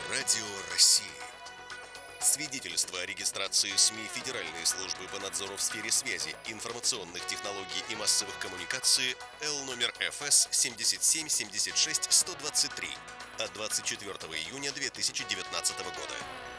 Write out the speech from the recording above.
Радио России. Свидетельство о регистрации СМИ Федеральной службы по надзору в сфере связи, информационных технологий и массовых коммуникаций Л номер ФС 77 76 123 от 24 июня 2019 года.